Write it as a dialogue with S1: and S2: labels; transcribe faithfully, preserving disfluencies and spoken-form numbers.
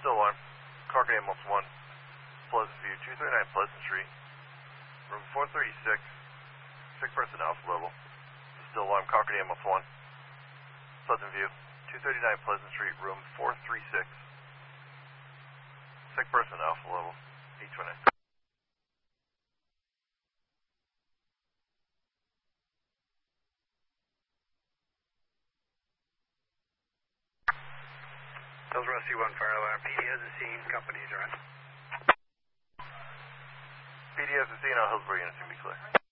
S1: Still alarm. Carcat Ambulance one. Pleasant View, two thirty-nine Pleasant Street. Room four thirty-six. Sick person alpha level. Still alarm. Carcat Ambulance one. Pleasant View, two thirty-nine Pleasant Street, room four thirty-six. Sick person alpha level. eight twenty.
S2: Those Rusty one fire alarm. P D has a scene. Company address.
S1: P D has a scene. I'll Hillsborough units can be clear.